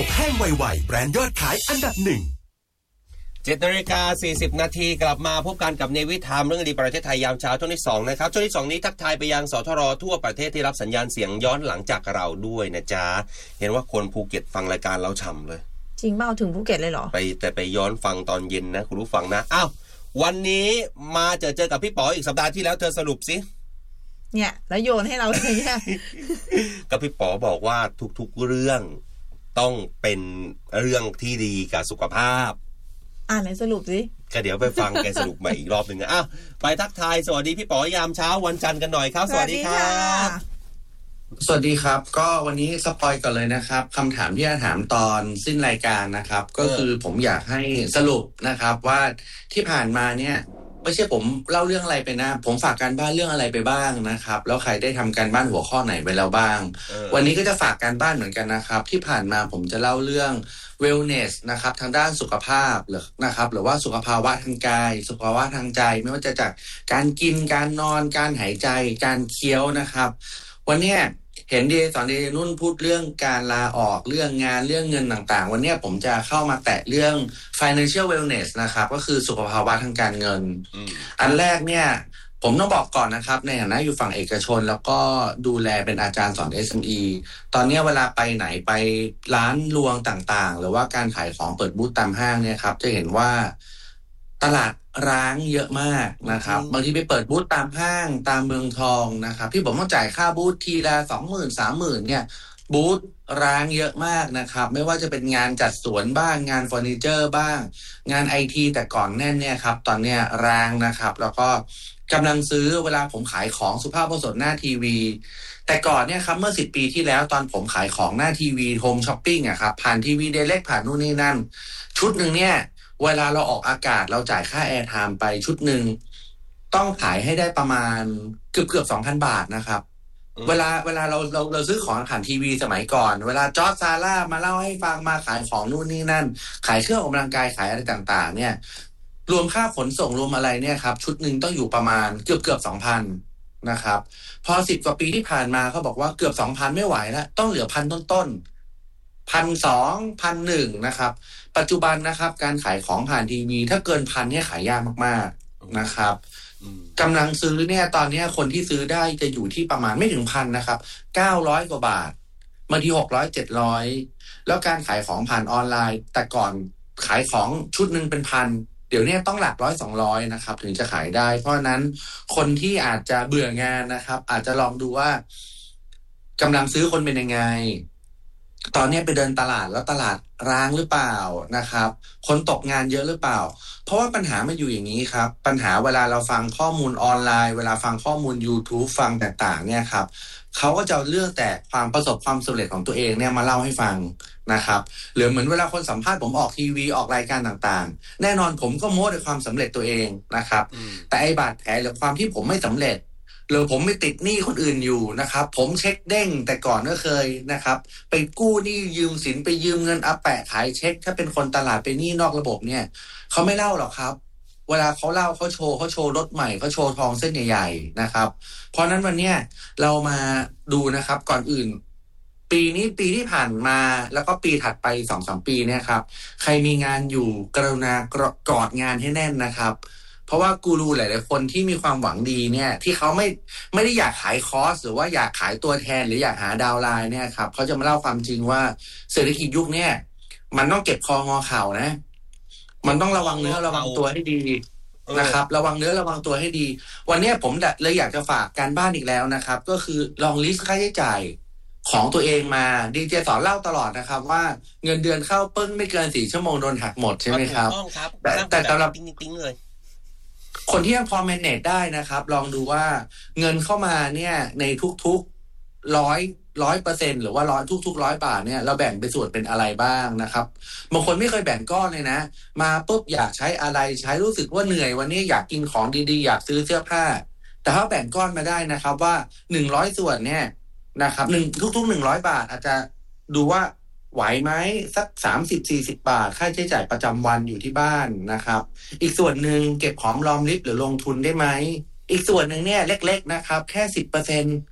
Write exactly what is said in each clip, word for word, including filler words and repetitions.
แห้งไวๆแบรนด์ยอดขายอันดับหนึ่งเจ็ดนาฬิกาสี่สิบนาทีกลับมาพบกันกับเนวิทามเรื่องดีประเทศไทยยามเช้าช่วงที่สองนะครับช่วงที่สองนี้ทักทายไปยังสทรทั่วประเทศที่รับสัญญาณเสียงย้อนหลังจากเราด้วยนะจ๊ะเห็นว่าคนภูเก็ตฟังรายการเราฉ่ำเลยจริงเปล่าถึงภูเก็ตเลยเหรอไปแต่ไปย้อนฟังตอนเย็นนะคุณผู้ฟังนะอ้าววันนี้มาเจอเจอกับพี่ป๋ออีกสัปดาห์ที่แล้วเธอสรุปสิเนี่ยแล้วโยนให้เราเลยเนี่ยก็พี่ป๋อบอกว่าทุกๆเรื่องต้องเป็นเรื่องที่ดีกับสุขภาพอ่านไหนสรุปสิก็เดี๋ยวไปฟังแกสรุปใหม่อีกรอบหนึ่งอ่ะไปทักทายสวัสดีพี่ป๋อยามเช้าวันจันทร์กันหน่อยครับสวัสดีครับสวัสดีครับก็วันนี้สปอยก่อนเลยนะครับคำถามที่จะถามตอนสิ้นรายการนะครับก็คือผมอยากให้สรุปนะครับว่าที่ผ่านมาเนี่ยไม่ใช่ผมเล่าเรื่องอะไรไปนะผมฝากการบ้านเรื่องอะไรไปบ้างนะครับแล้วใครได้ทำการบ้านหัวข้อไหนไปแล้วบ้างวันนี้ก็จะฝากการบ้านเหมือนกันนะครับที่ผ่านมาผมจะเล่าเรื่อง wellness นะครับทางด้านสุขภาพหรือนะครับหรือว่าสุขภาวะทางกายสุขภาวะทางใจไม่ว่าจะจากการกินการนอนการหายใจการเคี้ยวนะครับวันนี้เห็นดีสอนดีนุ่นพูดเรื่องการลาออกเรื่องงานเรื่องเงินต่างๆวันนี้ผมจะเข้ามาแตะเรื่อง financial wellness นะครับก็คือสุขภาวะทางการเงิน อ, อันแรกเนี่ยผมต้องบอกก่อนนะครับในฐานะอยู่ฝั่งเอกชนแล้วก็ดูแลเป็นอาจารย์สอน เอส เอ็ม อี ตอนนี้เวลาไปไหนไปร้านรวงต่างๆหรือว่าการขายของเปิดบูธตามห้างเนี่ยครับจะเห็นว่าตลาดร้างเยอะมากนะครับบางทีไปเปิดบูธตามห้างตามเมืองทองนะครับที่ผมต้องจ่ายค่าบูธทีละ สองหมื่น สามหมื่น เนี่ยบูธร้างเยอะมากนะครับไม่ว่าจะเป็นงานจัดสวนบ้างงานเฟอร์นิเจอร์บ้างงาน ไอ ที แต่ก่อนแน่นเนี่ยครับตอนเนี้ยร้างนะครับแล้วก็กำลังซื้อเวลาผมขายของสุภาพบุรุษหน้าทีวีแต่ก่อนเนี่ยครับเมื่อสิบปีที่แล้วตอนผมขายของหน้าทีวีโฮมช้อปปิ้งอ่ะครับผ่านทีวีเดเล็กผ่านนู่นนี่นั่นชุดนึงเนี่ยเวลาเราออกอากาศเราจ่ายค่าแอร์ไทม์ไปชุดหนึ่งต้องขายให้ได้ประมาณเกือบเกือบสองพันบาทนะครับเวลาเวลาเราเราเราซื้อของผ่านทีวีสมัยก่อนเวลาจอร์จซาร่ามาเล่าให้ฟังมาขายของนู่นนี่นั่นขายเครื่องออกกำลังกายขายอะไรต่างๆเนี่ยรวมค่าขนส่งรวมอะไรเนี่ยครับชุดหนึ่งต้องอยู่ประมาณเกือบเกือบสองพันนะครับพอสิบกว่าปีที่ผ่านมาเขาบอกว่าเกือบสองพันไม่ไหวแล้วต้องเหลือพันต้นๆพันสองพันหนึ่งนะครับปัจจุบันนะครับการขายของผ่านทีวีถ้าเกินพันเนี่ยขายยากมากๆนะครับกำลังซื้อเนี่ยตอนนี้คนที่ซื้อได้จะอยู่ที่ประมาณไม่ถึงพันนะครับเก้าร้อยกว่าบาทบางทีหกร้อยเจ็ดร้อยแล้วการขายของผ่านออนไลน์แต่ก่อนขายของชุดหนึ่งเป็นพันเดี๋ยวนี้ต้องหลักร้อยสองร้อยนะครับถึงจะขายได้เพราะฉะนั้นคนที่อาจจะเบื่องานนะครับอาจจะลองดูว่ากำลังซื้อคนเป็นยังไงตอนนี้ไปเดินตลาดแล้วตลาดร้างหรือเปล่านะครับคนตกงานเยอะหรือเปล่าเพราะว่าปัญหามันอยู่อย่างนี้ครับปัญหาเวลาเราฟังข้อมูลออนไลน์เวลาฟังข้อมูล YouTube ฟังต่างๆเนี่ยครับเขาก็จะเลือกแต่ความประสบความสำเร็จของตัวเองเนี่ยมาเล่าให้ฟังนะครับหรือเหมือนเวลาคนสัมภาษณ์ผมออกทีวีออกรายการต่างๆแน่นอนผมก็โม้ในความสำเร็จตัวเองนะครับแต่ไอ้บาดแผลหรือความที่ผมไม่สำเร็จหรือผมไม่ติดหนี้คนอื่นอยู่นะครับผมเช็คเด้งแต่ก่อนก็เคยนะครับไปกู้หนี้ยืมสินไปยืมเงินอาแปะขายเช็คถ้าเป็นคนตลาดไปหนี้นอกระบบเนี่ยเขาไม่เล่าหรอกครับเวลาเขาเล่าเขาโชว์เขาโชว์รถใหม่เขาโชว์ทองเส้นใหญ่ๆนะครับเพราะนั้นวันเนี้ยเรามาดูนะครับก่อนอื่นปีนี้ปีที่ผ่านมาแล้วก็ปีถัดไป สองถึงสาม ปีเนี่ยครับใครมีงานอยู่กรุณากอดงานให้แน่นนะครับเพราะว่ากูรูหลายๆคนที่มีความหวังดีเนี่ยที่เขาไม่ไม่ได้อยากขายคอร์สหรือว่าอยากขายตัวแทนหรืออยากหาดาวไลน์เนี่ยครับเขาจะมาเล่าความจริงว่าเศรษฐกิจยุคนี้มันต้องเก็บคองอเข่านะมันต้องระวังเนื้อระวังตัวให้ดีนะครับระวังเนื้อระวังตัวให้ดีวันนี้ผมเลยอยากจะฝากการบ้านอีกแล้วนะครับก็คือลองลิสต์ค่าใช้จ่ายของตัวเองมาดีเจสอนเล่าตลอดนะครับว่าเงินเดือนเข้าปึ้งไม่เกินสี่ชั่วโมงโดนหักหมดใช่ไหมครับแต่แต่สำหรับคนที่ยังพอ manage ได้นะครับลองดูว่าเงินเข้ามาเนี่ยในทุกๆร้อยร้อยเปอร์เซ็นต์หรือว่าร้อยทุกๆร้อยบาทเนี่ยเราแบ่งเป็นส่วนเป็นอะไรบ้างนะครับบางคนไม่เคยแบ่งก้อนเลยนะมาปุ๊บอยากใช้อะไรใช้รู้สึกว่าเหนื่อยวันนี้อยากกินของดีๆอยากซื้อเสื้อผ้าแต่ถ้าแบ่งก้อนมาได้นะครับว่าหนึ่งร้อยส่วนเนี่ยนะครับหนึ่งทุกๆหนึ่งร้อยบาทอาจจะดูว่าไหวไหมสัก สามสิบถึงสี่สิบ บาทค่าใช้จ่ายประจำวันอยู่ที่บ้านนะครับอีกส่วนหนึ่งเก็บหอมรอมริบหรือลงทุนได้ไหมอีกส่วนหนึ่งเนี่ยเล็กๆนะครับแค่ สิบเปอร์เซ็นต์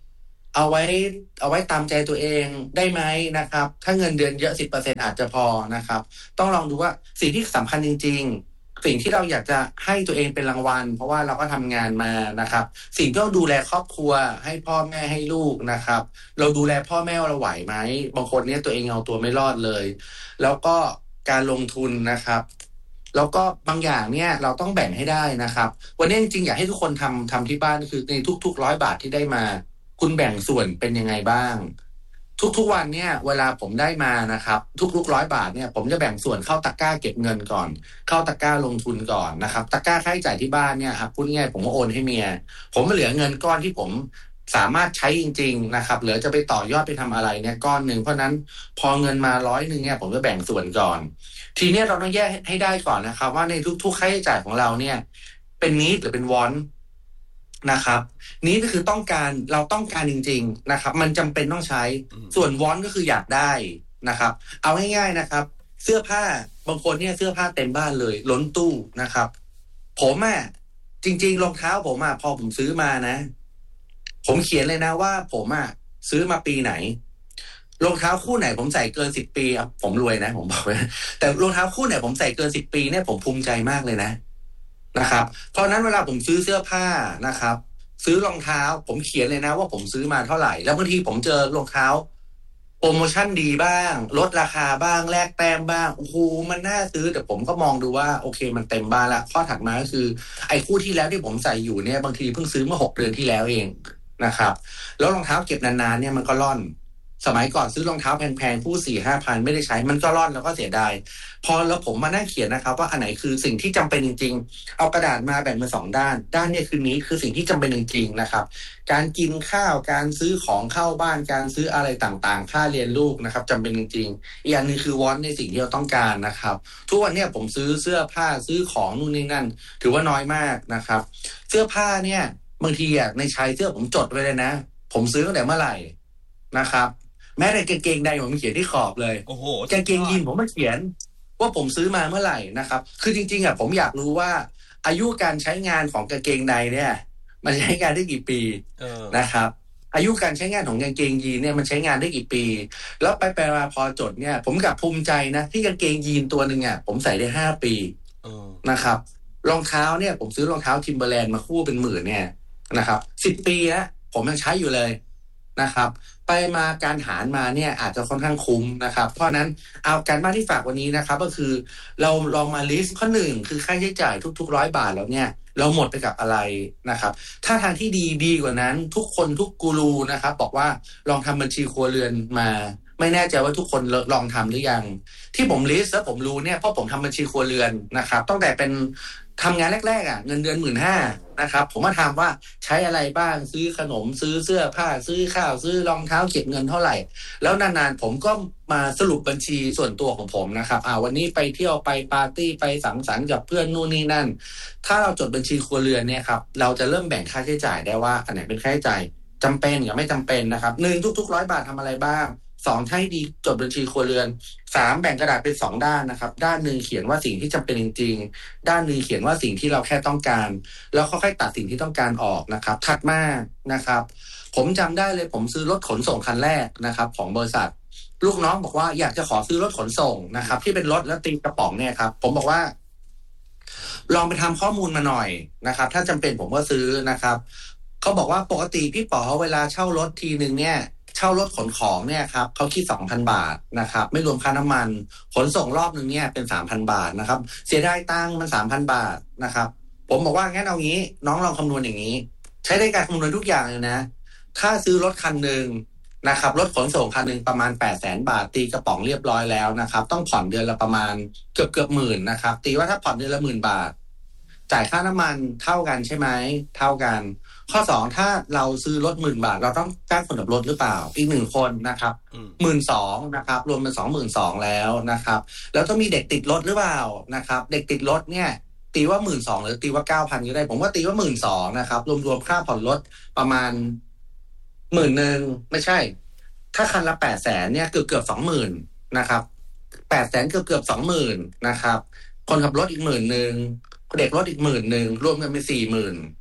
เอาไว้เอาไว้ตามใจตัวเองได้ไหมนะครับถ้าเงินเดือนเยอะ สิบเปอร์เซ็นต์ อาจจะพอนะครับต้องลองดูว่าสิ่งที่สำคัญจริงๆสิ่งที่เราอยากจะให้ตัวเองเป็นรางวัลเพราะว่าเราก็ทำงานมานะครับสิ่งที่เราดูแลครอบครัวให้พ่อแม่ให้ลูกนะครับเราดูแลพ่อแม่เราไหวไหมบางคนเนี่ยตัวเองเอาตัวไม่รอดเลยแล้วก็การลงทุนนะครับแล้วก็บางอย่างเนี่ยเราต้องแบ่งให้ได้นะครับวันนี้จริงๆอยากให้ทุกคนทำทำที่บ้านคือในทุกๆร้อยบาทที่ได้มาคุณแบ่งส่วนเป็นยังไงบ้างทุกๆวันเนี่ยเวลาผมได้มานะครับทุกๆร้อยบาทเนี่ยผมจะแบ่งส่วนเข้าตะกร้าเก็บเงินก่อนเข้าตะกร้าลงทุนก่อนนะครับตะกร้าค่าใช้จ่ายที่บ้านเนี่ยครับพูดง่ายๆผมก็โอนให้เมียผมเหลือเงินก้อนที่ผมสามารถใช้จริงๆนะครับเหลือจะไปต่อยอดไปทำอะไรเนี่ยก้อนหนึ่งเพราะนั้นพอเงินมาร้อยหนึ่งเนี่ยผมจะแบ่งส่วนก่อนทีนี้เราต้องแยกให้ได้ก่อนนะครับว่าในทุกๆค่าใช้จ่ายของเราเนี่ยเป็นneedหรือเป็น wantนะครับนี้ก็คือต้องการเราต้องการจริงๆนะครับมันจำเป็นต้องใช้ส่วน want ก็คืออยากได้นะครับเอาง่ายๆนะครับเสื้อผ้าบางคนเนี่ยเสื้อผ้าเต็มบ้านเลยล้นตู้นะครับผมอ่ะจริงๆรองเท้าผมอ่ะพอผมซื้อมานะผมเขียนเลยนะว่าผมอ่ะซื้อมาปีไหนรองเท้าคู่ไหนผมใส่เกินสิบปีอ่ะผมรวยนะผมบอกไว้แต่รองเท้าคู่ไหนผมใส่เกินสิบปีเนี่ยผมภูมิใจมากเลยนะนะครับเพราะนั้นเวลาผมซื้อเสื้อผ้านะครับซื้อรองเท้าผมเขียนเลยนะว่าผมซื้อมาเท่าไหร่แล้วบางทีผมเจอรองเท้าโปรโมชั่นดีบ้างลดราคาบ้างแลกแต้มบ้างโอ้โหมันน่าซื้อแต่ผมก็มองดูว่าโอเคมันเต็มบ้านละข้อถัดมาก็คือไอ้คู่ที่แล้วที่ผมใส่อยู่เนี่ยบางทีเพิ่งซื้อเมื่อหกเดือนที่แล้วเองนะครับแล้วรองเท้าเก็บนานๆเนี่ยมันก็ร่อนสมัยก่อนซื้อรองเท้าแพงๆคู่สี่ห้าพันไม่ได้ใช้มันก็ร่อนแล้วก็เสียดายพอแล้วผมมานั่งเขียนนะครับว่าอันไหนคือสิ่งที่จำเป็นจริงๆเอากระดาษมาแบ่งเป็นสองด้านด้านเนี่ยคือนี้คือสิ่งที่จำเป็นจริงๆนะครับการกินข้าวการซื้อของเข้าบ้านการซื้ออะไรต่างๆค่าเรียนลูกนะครับจำเป็นจริงๆอีกอันนึงคือวอนในสิ่งที่เราต้องการนะครับทุกวันเนี่ยผมซื้อเสื้อผ้าซื้อของนู่นนี่นั่นถือว่าน้อยมากนะครับเสื้อผ้าเนี่ยบางทีอ่ะในชายเสื้อผมจดไว้เลยนะผมซื้อตั้งแต่เมื่อไหร่นะครับแม้แต่กางเกงในผมเขียนที่ขอบเลยโอ้โหกางเกงยีนผมมาเขียนว่าผมซื้อมาเมื่อไหร่นะครับคือจริงๆอ่ะผมอยากรู้ว่าอายุการใช้งานของกางเกงในเนี่ยมันใช้งานได้กี่ปีนะครับอายุการใช้งานของกางเกงยีนเนี่ยมันใช้งานได้กี่ปีแล้วไปไปมาพอจดเนี่ยผมกลับภูมิใจนะที่กางเกงยีนตัวหนึ่งอ่ะผมใส่ได้ห้าปีนะครับรองเท้าเนี่ยผมซื้อรองเท้าทิมเบอร์แลนด์มาคู่เป็นหมื่นเนี่ยนะครับสิบปีแล้วผมยังใช้อยู่เลยนะครับไปมาการหารมาเนี่ยอาจจะค่อนข้างคุ้มนะครับเพราะนั้นเอาการบ้านที่ฝากวันนี้นะครับก็คือเราลองมาลิสต์ข้อหนึ่งคือค่าใช้จ่ายทุกๆร้อยบาทแล้วเนี่ยเราหมดไปกับอะไรนะครับถ้าทางที่ดีดีกว่านั้นทุกคนทุกกูรูนะครับบอกว่าลองทำบัญชีครัวเรือนมาไม่แน่ใจว่าทุกคนลองทำหรือยังที่ผมลิสต์แล้วผมรู้เนี่ยเพราะผมทำบัญชีครัวเรือนนะครับตั้งแต่เป็นทำงานแรกๆอ่ะเงินเดือนหมื่นห้านะครับผมมาถามว่าใช้อะไรบ้างซื้อขนมซื้อเสื้อผ้าซื้อข้าวซื้อรองเท้าเก็บเงินเท่าไหร่แล้วนานๆผมก็มาสรุปบัญชีส่วนตัวของผมนะครับอ่าวันนี้ไปเที่ยวไปปาร์ตี้ไปสังสรรค์กับเพื่อนนู่นนี่นั่นถ้าเราจดบัญชีครัวเรือนเนี่ยครับเราจะเริ่มแบ่งค่าใช้จ่ายได้ว่าอันไหนเป็นค่าใช้จ่ายจำเป็นกับไม่จำเป็นนะครับหนึ่งทุกๆร้อยบาททำอะไรบ้างสองให้ดีจดบัญชีครัวเรือนสามแบ่งกระดาษเป็นสองด้านนะครับด้านหนึ่งเขียนว่าสิ่งที่จำเป็นจริงๆด้านหนึ่งเขียนว่าสิ่งที่เราแค่ต้องการแล้วค่อยๆตัดสิ่งที่ต้องการออกนะครับถัดมานะครับผมจำได้เลยผมซื้อรถขนส่งคันแรกนะครับของบริษัทลูกน้องบอกว่าอยากจะขอซื้อรถขนส่งนะครับที่เป็นรถแล้วตีกระป๋องเนี่ยครับผมบอกว่าลองไปทำข้อมูลมาหน่อยนะครับถ้าจำเป็นผมก็ซื้อนะครับเขาบอกว่าปกติพี่ป๋อเวลาเช่ารถทีนึงเนี่ยเช่ารถขนของเนี่ยครับเขาคิด สองพัน บาทนะครับไม่รวมค่าน้ำมันขนส่งรอบนึงเนี่ยเป็น สามพัน บาทนะครับเสียดายตังค์มัน สามพัน บาทนะครับผมบอกว่างั้นเอางี้น้องลองคำนวณอย่างนี้ใช้ในการคำนวณทุกอย่างเลยนะถ้าซื้อรถคันนึงนะครับรถขนส่งคันนึงประมาณ แปดแสน บาทตีกระป๋องเรียบร้อยแล้วนะครับต้องผ่อนเดือนละประมาณเกือบเกือบหมื่นนะครับตีว่าถ้าผ่อนเดือนละหมื่นบาทจ่ายค่าน้ำมันเท่ากันใช่ไหมเท่ากันข้อสองถ้าเราซื้อรถหมื่นบาทเราต้องจ้างคนขับรถหรือเปล่าอีกหนึ่งคนนะครับหมื่นสองนะครับรวมเป็นสองหมื่นสองแล้วนะครับแล้วต้องมีเด็กติดรถหรือเปล่านะครับเด็กติดรถเนี่ยตีว่าหมื่นสองหรือตีว่าเก้าพันก็ได้ผมว่าตีว่าหมื่นสองนะครับรวมรวมค่าผ่อนรถประมาณหมื่นหนึ่งไม่ใช่ถ้าคันละแปดแสนเนี่ยเกือบเกือบสองหมื่นนะครับแปดแสนเกือบเกือบสองหมื่นนะครับคนขับรถอีกหมื่นหนึ่งเด็กรถอีกหมื่นหนึ่งรวมกันเป็นสี่หมื่น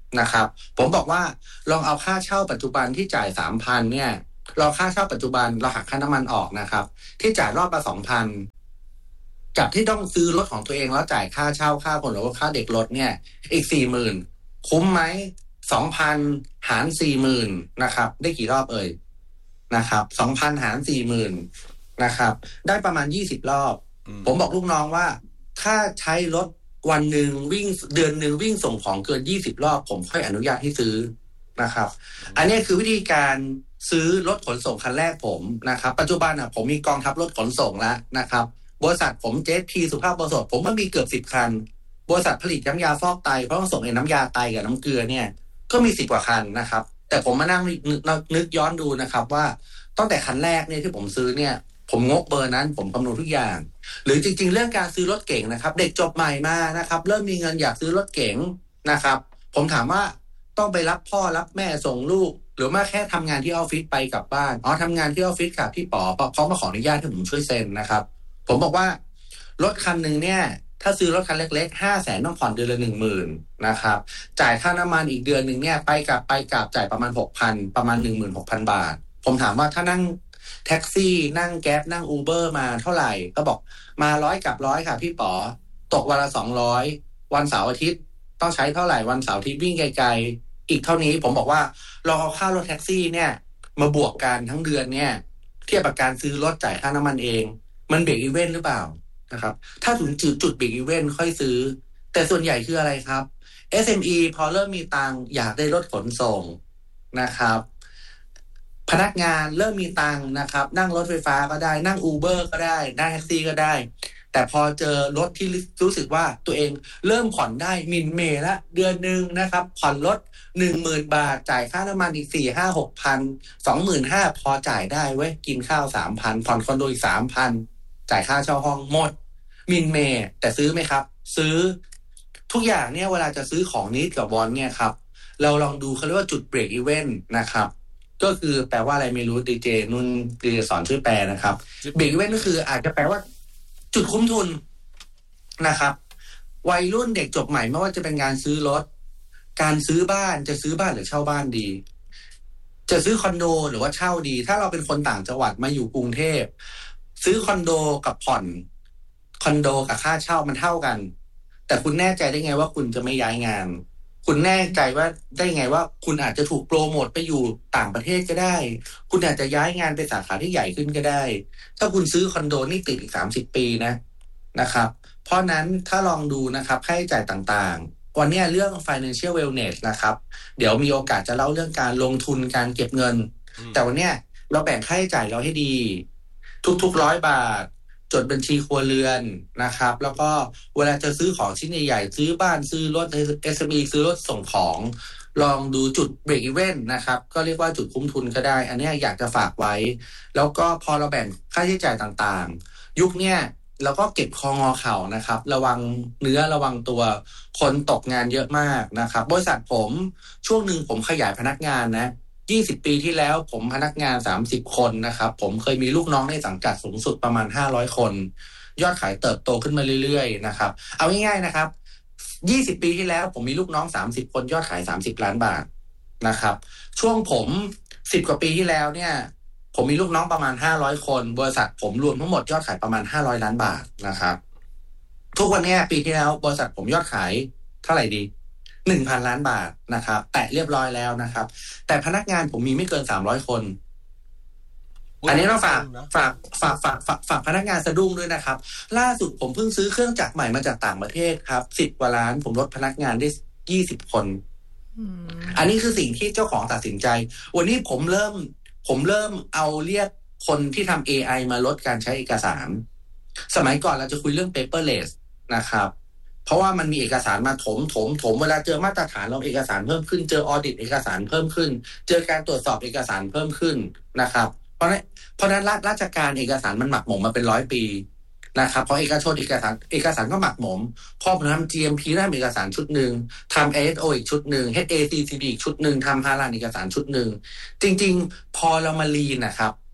นะครับผมบอกว่าลองเอาค่าเช่าปัจจุบันที่จ่าย สามพัน เนี่ยเราค่าเช่าปัจจุบันเราหักค่าน้ำมันออกนะครับที่จ่ายรอบละ สองพัน กับที่ต้องซื้อรถของตัวเองแล้วจ่ายค่าเช่าค่าคนหรือว่าค่าเด็กรถเนี่ยอีก สี่หมื่น คุ้มไหม สองพัน หาร สี่หมื่น นะครับได้กี่รอบเอ่ยนะครับ สองพัน หาร สี่หมื่น นะครับได้ประมาณยี่สิบรอบผมบอกลูกน้องว่าถ้าใช้รถวันหนึ่งวิ่งเดือนหนึ่งวิ่งส่งของเกินยี่สิบรอบผมค่อยอนุญาตให้ซื้อนะครับอันนี้คือวิธีการซื้อรถขนส่งคันแรกผมนะครับปัจจุบันอ่ะผมมีกองทัพรถขนส่งแล้วนะครับบริษัทผมเจ พี สุภาพบริษัทผมมันมีเกือบสิบคันบริษัทผลิตน้ำยาฟอกไตเพราะต้องส่งไอ้น้ำยาไตกับน้ำเกลือเนี่ยก็มีสิบกว่าคันนะครับแต่ผมมานั่งนึกย้อนดูนะครับว่าตั้งแต่คันแรกเนี่ยที่ผมซื้อเนี่ยผมงกเบอร์นั้นผมคำนวณทุกอย่างหรือจริงๆเรื่องการซื้อรถเก๋งนะครับเด็กจบใหม่มานะครับเริ่มมีเงินอยากซื้อรถเก๋งนะครับผมถามว่าต้องไปรับพ่อรับแม่ส่งลูกหรือว่าแค่ทำงานที่ออฟฟิศไปกลับบ้านอ๋อทำงานที่ออฟฟิศกับพี่ป๋อเขามาขออนุญาตให้ผมช่วยเซ็นนะครับผมบอกว่ารถคันหนึ่งเนี่ยถ้าซื้อรถคันเล็กๆห้าแสนต้องผ่อนเดือนละหนึ่งหมื่นนะครับจ่ายค่าน้ำมันอีกเดือนหนึ่งเนี่ยไปกลับไปกลับจ่ายประมาณหกพันประมาณหนึ่งหมื่นหกพันบาทผมถามว่าถ้านั่งแท็กซี่นั่งแก๊ปนั่งอูเบอร์มาเท่าไหร่ก็บอกมาร้อยกับร้อยค่ะพี่ป๋อตกวันละสองร้อยวันเสาร์อาทิตย์ต้องใช้เท่าไหร่วันเสาร์อาทิตย์วิ่งไกลๆอีกเท่านี้ผมบอกว่าเราเอาค่ารถแท็กซี่เนี่ยมาบวกกันทั้งเดือนเนี่ยเทียบกับการซื้อรถจ่ายค่าน้ำมันเองมันเบรกอีเวนต์หรือเปล่านะครับถ้าถึงจุดจุดเบรกอีเวนต์ค่อยซื้อแต่ส่วนใหญ่คืออะไรครับ เอส เอ็ม อี พอเริ่มมีตังค์อยากได้รถขนส่งนะครับพนักงานเริ่มมีตังค์นะครับนั่งรถไฟฟ้าก็ได้นั่งอูเบอร์ก็ได้นั่งแท็กซี่ก็ได้แต่พอเจอรถที่รู้สึกว่าตัวเองเริ่มผ่อนได้มินเมย์ละเดือนนึงนะครับผ่อนรถ หนึ่งหมื่น บาทจ่ายค่าน้ำมันอีก สี่ ห้า หกพัน สองหมื่นห้าพัน พอจ่ายได้เว้ยกินข้าว สามพัน ผ่อนคอนโดอีก สามพัน จ่ายค่าเช่าห้องหมดมินเมย์แต่ซื้อไหมครับซื้อทุกอย่างเนี่ยเวลาจะซื้อของนิดกับบอลเนี่ยครับเราลองดูเขาเรียกว่าจุดเบรกอีเวนต์นะครับก็คือแปลว่าอะไรไม่รู้ดีเจนุ่นดีเจสอนช่วยแปลนะครับเบรกอีเวนต์ก็คืออาจจะแปลว่าจุดคุ้มทุนนะครับวัยรุ่นเด็กจบใหม่ไม่ว่าจะเป็นการซื้อรถการซื้อบ้านจะซื้อบ้านหรือเช่าบ้านดีจะซื้อคอนโดหรือว่าเช่าดีถ้าเราเป็นคนต่างจังหวัดมาอยู่กรุงเทพซื้อคอนโดกับผ่อนคอนโดกับค่าเช่ามันเท่ากันแต่คุณแน่ใจได้ไงว่าคุณจะไม่ย้ายงานคุณแน่ใจว่าได้ไงว่าคุณอาจจะถูกโปรโมทไปอยู่ต่างประเทศก็ได้คุณอาจจะย้ายงานไปสาขาที่ใหญ่ขึ้นก็ได้ถ้าคุณซื้อคอนโดนี่ติดอีกสามสิบปีนะนะครับเพราะนั้นถ้าลองดูนะครับค่าใช้จ่ายต่างๆวันนี้เรื่อง financial wellness นะครับเดี๋ยวมีโอกาสจะเล่าเรื่องการลงทุนการเก็บเงินแต่วันนี้เราแบ่งค่าใช้จ่ายเราให้ดีทุกๆร้อยบาทจดบัญชีครัวเรือนนะครับแล้วก็เวลาจะซื้อของชิ้นใหญ่ๆซื้อบ้านซื้อรถ เอส เอ็ม อี ซื้อรถส่งของลองดูจุดเบรกอีเวนต์นะครับก็เรียกว่าจุดคุ้มทุนก็ได้อันนี้อยากจะฝากไว้แล้วก็พอเราแบ่งค่าใช้จ่ายต่างๆยุคเนี้ยเราก็เก็บคองอเข่านะครับระวังเนื้อระวังตัวคนตกงานเยอะมากนะครับบริษัทผมช่วงหนึ่งผมขยายพนักงานนะยี่สิบปีที่แล้วผมพนักงานสามสิบคนนะครับผมเคยมีลูกน้องในสังกัดสูงสุดประมาณห้าร้อยคนยอดขายเติบโตขึ้นมาเรื่อยๆนะครับเอาง่ายๆนะครับยี่สิบปีที่แล้วผมมีลูกน้องสามสิบคนยอดขายสามสิบล้านบาทนะครับช่วงผมสิบกว่าปีที่แล้วเนี่ยผมมีลูกน้องประมาณห้าร้อยคนบริษัทผมรวมทั้งหมดยอดขายประมาณห้าร้อยล้านบาทนะครับทุกวันนี้ปีที่แล้วบริษัทผมยอดขายเท่าไหร่ดีหนึ่งพันล้านบาทนะครับแตะเรียบร้อยแล้วนะครับแต่พนักงานผมมีไม่เกินสามร้อยคนอันนี้ต้องฝากฝากฝากฝากฝากฝากพนักงานสะดุ้งด้วยนะครับล่าสุดผมเพิ่งซื้อเครื่องจักรใหม่มาจากต่างประเทศครับสิบกว่าล้านผมลดพนักงานได้ยี่สิบคนอันนี้คือสิ่งที่เจ้าของตัดสินใจวันนี้ผมเริ่มผมเริ่มเอาเรียกคนที่ทำ เอ ไอ มาลดการใช้เอกสารสมัยก่อนเราจะคุยเรื่อง paperless นะครับเพราะว่ามันมีเอกสารมาถมถมถมเวลาเจอมาตรฐานเราเอกสารเพิ่มขึ้นเจอออดิตเอกสารเพิ่มขึ้นเจอการตรวจสอบเอกสารเพิ่มขึ้นนะครับเพราะนั้นเพราะนั้นราชการเอกสารมันหมักหมมมาเป็นร้อยปีนะครับเพราะเอกชนเอกสารเอกสารก็หมักหมมพอผมทำ จี เอ็ม พี ได้เอกสารชุดหนึ่งทำ เอ เอส โอ อีกชุดหนึ่ง เอช เอ ซี ซี บี อีกชุดหนึ่งทำฮาลาลเอกสารชุดหนึ่งจริงๆพอเรามาลีนนะครับ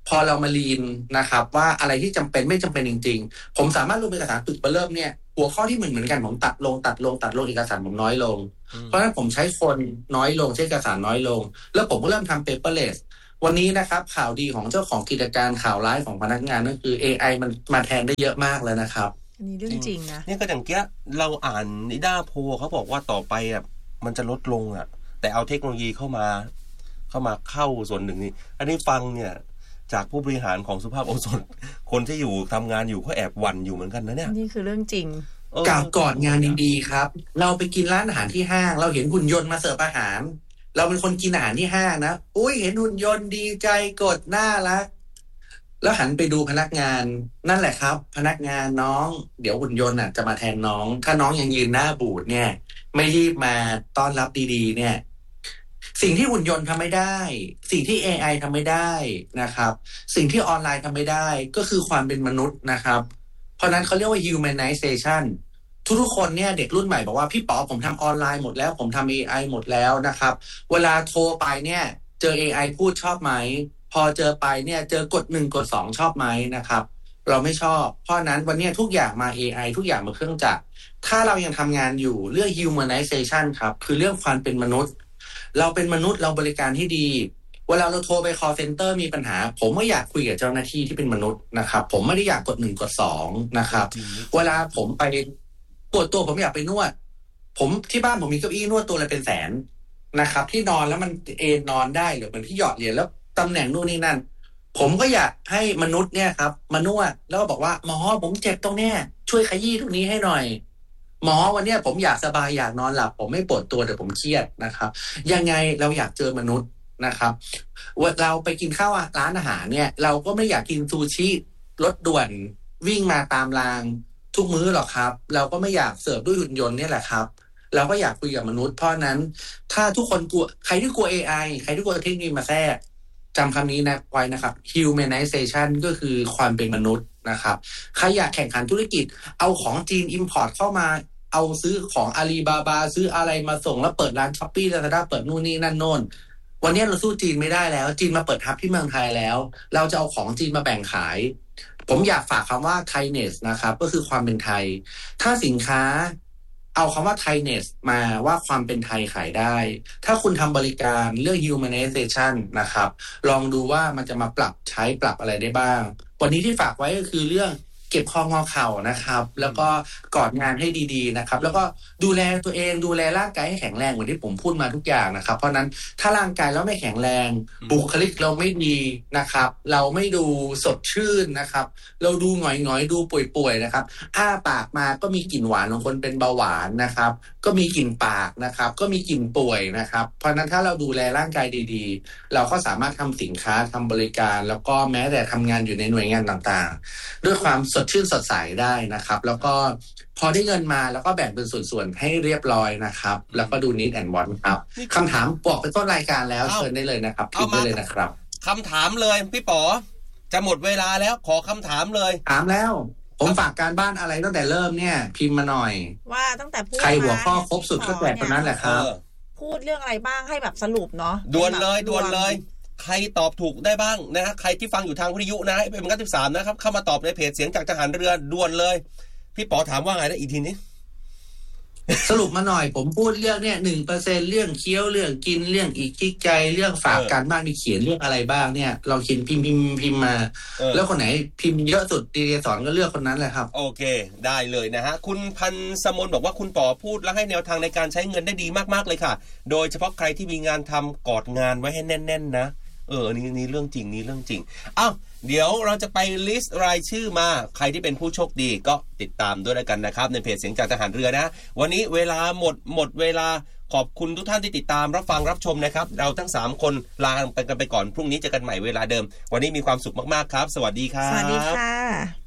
พอเรามาลีนนะครับว่าอะไรที่จำเป็นไม่จำเป็นจริงๆผมสามารถลงเอกสารปึกเริ่มเนี่ยหัวข้อที่เหมือนเหมือนกันผมตัดลงตัดลงตัดลงเอกสารผมน้อยลงเพราะฉะนั้นผมใช้คนน้อยลงใช้เอกสารน้อยลงแล้วผมก็เริ่มทำ paperless วันนี้นะครับข่าวดีของเจ้าของกิจการข่าวร้ายของพนักงานก็คือ เอ ไอ มันมาแทนได้เยอะมากแล้วนะครับอันนี้เรื่องจริงนะนี่ก็อย่างเงี้ยเราอ่านนิด้าโพเขาบอกว่าต่อไปอ่ะมันจะลดลงอ่ะแต่เอาเทคโนโลยีเข้ามาเข้ามาเข้าส่วนหนึ่งนี่อันนี้ฟังเนี่ยจากผู้บริหารของสุภาพโอสถคนที่อยู่ทำงานอยู่ก็แอบหวั่นอยู่เหมือนกันนะเนี่ยนี่คือเรื่องจริงกับก่อนงานดีๆครับเราไปกินร้านอาหารที่ห้างเราเห็นหุ่นยนต์มาเสิร์ฟอาหารเราเป็นคนกินอาหารที่ห้างนะอุ้ยเห็นหุ่นยนต์ดีใจกดน่ารักแล้วหันไปดูพนักงานนั่นแหละครับพนักงานน้องเดี๋ยวหุ่นยนต์น่ะจะมาแทนน้องถ้าน้องยังยืนหน้าบูดเนี่ยไม่รีบมาต้อนรับดีๆเนี่ยสิ่งที่หุ่นยนต์ทำไม่ได้สิ่งที่ เอ ไอ ทำไม่ได้นะครับสิ่งที่ออนไลน์ทำไม่ได้ก็คือความเป็นมนุษย์นะครับเพราะนั้นเขาเรียกว่า humanization ทุกๆคนเนี่ยเด็กรุ่นใหม่บอกว่าพี่ป๋อผมทำออนไลน์หมดแล้วผมทำ เอ ไอ หมดแล้วนะครับเวลาโทรไปเนี่ยเจอ เอ ไอ พูดชอบไหมพอเจอไปเนี่ยเจอกดหนึ่งกดสองชอบไหมนะครับเราไม่ชอบเพราะนั้นวันนี้ทุกอย่างมา เอ ไอ ทุกอย่างมาเครื่องจักรถ้าเรายังทำงานอยู่เรื่อง humanization ครับคือเรื่องความเป็นมนุษย์เราเป็นมนุษย์เราบริการที่ดีเวลาเราโทรไป call center มีปัญหาผมไม่อยากคุยกับเจ้าหน้าที่ที่เป็นมนุษย์นะครับผมไม่ได้อยากกดหนึ่งกดสองนะครับเวลาผมไปปวดตัวผมอยากไปนวดผมที่บ้านผมมีเก้าอี้นวดตัวละเป็นแสนนะครับที่นอนแล้วมันเอนนอนได้หรือเหมือนที่หยอดเหรียญแล้วตำแหน่งนู่นนี่นั่นผมก็อยากให้มนุษย์เนี่ยครับมานวดแล้วก็บอกว่าหมอผมเจ็บตรงเนี้ยช่วยขยี้ตรงนี้ให้หน่อยหมอวันนี้ผมอยากสบายอยากนอนหลับผมไม่ปวดตัวแต่ผมเครียดนะครับยังไงเราอยากเจอมนุษย์นะครับเราไปกินข้าวร้านอาหารเนี่ยเราก็ไม่อยากกินซูชิรถด่วนวิ่งมาตามรางทุกมื้อหรอกครับเราก็ไม่อยากเสิร์ฟด้วยหุ่นยนต์นี่แหละครับเราก็อยากคุยกับมนุษย์เพราะนั้นถ้าทุกคนกลัวใครที่กลัว เอ ไอ ใครที่กลัวเทคโนโลยีมาแทรกจำคำนี้นะไว้นะครับ humanization ก็คือความเป็นมนุษย์นะครับใครอยากแข่งขันธุรกิจเอาของจีน import เข้ามาเอาซื้อของอาลีบาบาซื้ออะไรมาส่งแล้วเปิดร้าน Shopee Lazada เปิดนู่นนี่นั่นโน่นวันนี้เราสู้จีนไม่ได้แล้วจีนมาเปิดฮับที่เมืองไทยแล้วเราจะเอาของจีนมาแบ่งขายผมอยากฝากคำว่า Thainess นะครับก็คือความเป็นไทยถ้าสินค้าเอาคำว่า Thainess มาว่าความเป็นไทยขายได้ถ้าคุณทำบริการเรื่อง humanization นะครับลองดูว่ามันจะมาปรับใช้ปรับอะไรได้บ้างวันนี้ที่ฝากไว้ก็คือเรื่องเก็บคองอเข่านะครับแล้วก็กอดงานให้ดีๆนะครับแล้วก็ดูแลตัวเองดูแลร่างกายให้แข็งแรงเหมือนที่ผมพูดมาทุกอย่างนะครับเพราะนั้นถ้าร่างกายเราไม่แข็งแรงบุคลิกเราไม่ดีนะครับเราไม่ดูสดชื่นนะครับเราดูหงอยๆดูป่วยๆนะครับอ้าปากมาก็มีกลิ่นหวานของคนเป็นเบาหวานนะครับก็มีกลิ่นปากนะครับก็มีกลิ่นป่วยนะครับเพราะนั้นถ้าเราดูแลร่างกายดีๆเราก็สามารถทำสินค้าทำบริการแล้วก็แม้แต่ทำงานอยู่ในหน่วยงานต่างๆด้วยความสดชื่นสดใสได้นะครับแล้วก็พอได้เงินมาแล้วก็แบ่งเป็นส่วนๆให้เรียบร้อยนะครับแล้วก็ดู need and want ครับคำถามบอกเป็นต้นรายการแล้วเชิญได้เลยนะครับพิมพ์ได้เลยนะครับคำถามเลยพี่ป๋อจะหมดเวลาแล้วขอคำถามเลยถามแล้วผมฝากการบ้านอะไรตั้งแต่เริ่มเนี่ยพิมพ์มาหน่อยว่าตั้งแต่พูดใครหัวข้อครบสุดก็แจกคนนั้นแหละครับพูดเรื่องอะไรบ้างให้แบบสรุปเนาะด่วนเลยด่วนเลยใครตอบถูกได้บ้างนะฮะใครที่ฟังอยู่ทางวิทยุนะเป็นเก้าสิบสามนะครับเข้ามาตอบในเพจเสียงจากทหารเรือด่วนเลยพี่ป๋อถามว่าไงนะอีกทีนี้สรุปมาหน่อยผมพูดเรื่องเนี่ยหนึ่งเปอร์เซ็นต์เรื่องเคี้ยวเรื่องกินเรื่องอีกคิกใจเรื่องฝากการบ้านมีเขียนเรื่องอะไรบ้างเนี่ยเราเขียนพิมพ์พิมพ์พิมพ์มาแล้วคนไหนพิมพ์เยอะสุดดีเจสอนก็เลือกคนนั้นแหละครับโอเคได้เลยนะฮะคุณพันสมนบอกว่าคุณป๋อพูดแล้วให้แนวทางในการใช้เงินได้ดีมากๆเลยค่ะโดยเฉพาะใครที่มีงานทำกอดงานไว้ให้แน่นๆนะเอออันนี้นี่เรื่องจริงนี่เรื่องจริงอ้าวเดี๋ยวเราจะไปลิสต์รายชื่อมาใครที่เป็นผู้โชคดีก็ติดตามด้วยแล้วกันนะครับในเพจเสียงจากทหารเรือนะวันนี้เวลาหมดหมดเวลาขอบคุณทุกท่านที่ติดตามรับฟังรับชมนะครับเราทั้งสามคนลาไปกันไปก่อนพรุ่งนี้เจอกันใหม่เวลาเดิมวันนี้มีความสุขมากๆครับสวัสดีครับสวัสดีค่ะ